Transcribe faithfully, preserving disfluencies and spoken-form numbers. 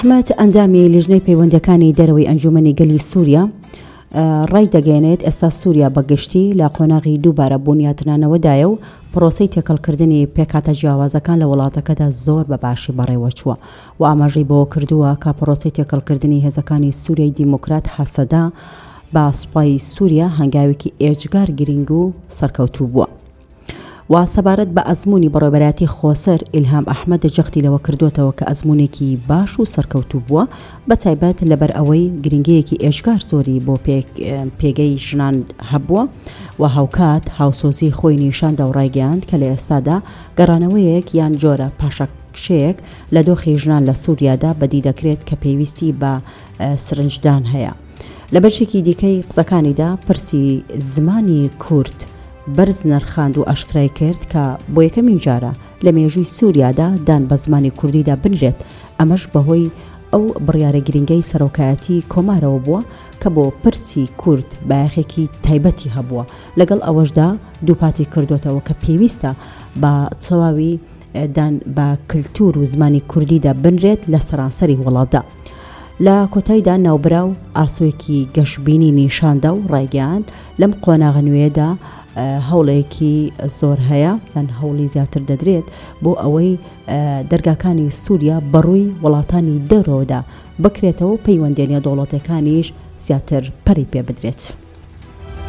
حکومەت ئەندامی لیژنەی پەیوەندیەکانی دەرەوەی ئەنجومەنی گەلی سووریا ڕای دەگەێنێت ئێستا سووریا بەگشتی لە قۆناغی دووبارە بوونیاتنانەوەدایە و پرۆسەی تێکەڵکردنی پێکهاتە جیاوازەکان لە وڵاتەکەدا زۆر بەباشی بەڕێوە چووە و ئاماژەی بەوە کردووە کە پرۆسەی تێکەڵکردنی هێزەکانی سووریای دیموکرات حەسەدا بە سوپای سووریا هەنگاوێکی ئێجگار گرنگ و سەرکەوتوو بووە. و سەبارەت بە ئەزموونی بەڕێوەبەرەتی خۆسەر ئیلهام ئەحمەد جەختی لەوە کردوێتەوە کە ئەزموونێکی باش و سەرکەوتوو بووە بە تایبەت لەبەر ئەوەی گرنگەیەکی ئێژگار زۆری بۆ پێگەی ژنان هەبووە و هاوکات هاوسۆزی خۆی نیشاندا و ڕایگەیاند کە لە ئێستادا گەڕانەوەیەک یان جۆرە پاشەکشەیەک لە دۆخی ژنان لە سووریادا بەدی دەکرێت کە پێویستی بە سرنجدان هەیە. لە بەشێکی دیکەی قسەکانیدا پرسی زمانی کورد بەرز نرخاند و ئاشکرای کرد کە بۆ یەکەمین جارە لە مێژووی سووریادا دان بە زمانی کوردیدا بنرێت، ئەمەش بەهۆی ئەو بڕیارە گرنگەی سەرۆکایەتی کۆمارەوە بووە کە بۆ پرسی کورد بایەخێکی تایبەتی هەبووە، لەگەڵ ئەوەشدا دووپاتی کردوێتەوە کە پێویستە بە چەواوی دان بە کللتور و زمانی کوردیدا بنرێت لە سەرانسەری وڵاتدا. لە کۆتاییدا ناوبراو ئاسوێکی گەشتبینی نیشاندا و ڕایگەیاند لەم قۆناغە نوێیەدا هەوڵێکی زۆر هەیە یان هەوڵی زیاتر دەدرێت بۆ ئەوەی دەرگاکانی سووریا بەڕووی وڵاتانی دەرەوەدا بکرێتەوە پەیوەندیانە دەوڵەتەکانیش زیاتر پەری پێ بدرێت.